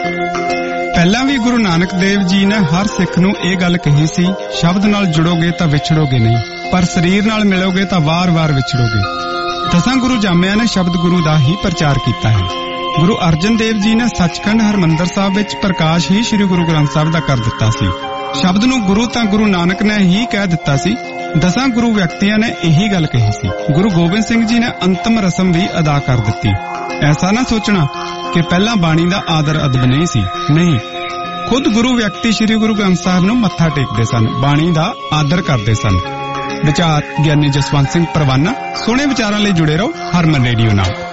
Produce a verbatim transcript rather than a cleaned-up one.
ਪਹਿਲਾਂ ਵੀ ਗੁਰੂ ਨਾਨਕ ਦੇਵ ਜੀ ਨੇ ਹਰ ਸਿੱਖ ਨੂੰ ਇਹ ਗੱਲ ਕਹੀ ਸੀ, ਸ਼ਬਦ ਨਾਲ ਜੁੜੋਗੇ ਤਾਂ ਵਿਛੜੋਗੇ ਨਹੀਂ, ਪਰ ਸਰੀਰ ਨਾਲ ਮਿਲੋਗੇ ਤਾਂ ਵਾਰ-ਵਾਰ ਵਿਛੜੋਗੇ। ਦਸਾਂ ਗੁਰੂ ਜਾਮਿਆਂ ਨੇ ਸ਼ਬਦ ਗੁਰੂ ਦਾ ਹੀ ਪ੍ਰਚਾਰ ਕੀਤਾ ਹੈ। ਗੁਰੂ ਅਰਜਨ ਦੇਵ ਜੀ ਨੇ ਸੱਚਖੰਡ ਹਰਮੰਦਰ ਸਾਹਿਬ ਵਿੱਚ ਪ੍ਰਕਾਸ਼ ਹੀ ਸ੍ਰੀ ਗੁਰੂ ਗ੍ਰੰਥ ਸਾਹਿਬ ਦਾ ਕਰ ਦਿੱਤਾ ਸੀ। ਸ਼ਬਦ ਨੂੰ ਗੁਰੂ ਤਾਂ ਗੁਰੂ ਨਾਨਕ ਨੇ ਹੀ ਕਹਿ ਦਿੱਤਾ ਸੀ। ਦਸਾਂ ਗੁਰੂ ਵਿਅਕਤੀਆਂ ਨੇ ਇਹੀ ਗੱਲ ਕਹੀ ਸੀ। ਗੁਰੂ ਗੋਬਿੰਦ ਸਿੰਘ ਜੀ ਨੇ ਅੰਤਮ ਰਸਮ ਵੀ ਅਦਾ ਕਰ ਦਿੱਤੀ। ਐਸਾ ਨਾ ਸੋਚਣਾ ਕਿ ਪਹਿਲਾਂ ਬਾਣੀ ਦਾ ਆਦਰ ਅਦਬ ਨਹੀਂ ਸੀ, ਨਹੀਂ, ਖੁਦ ਗੁਰੂ ਵਿਅਕਤੀ ਸ੍ਰੀ ਗੁਰੂ ਗ੍ਰੰਥ ਸਾਹਿਬ ਨੂੰ ਮੱਥਾ ਟੇਕਦੇ ਸਨ, ਬਾਣੀ ਦਾ ਆਦਰ ਕਰਦੇ ਸਨ। ਵਿਚਾਰ ਗਿਆਨੀ ਜਸਵੰਤ ਸਿੰਘ ਪਰਵਾਨਾ। ਸੋਹਣੇ ਵਿਚਾਰਾਂ ਲਈ ਜੁੜੇ ਰਹੋ ਹਰਮਨ ਰੇਡੀਓ ਨਾਲ।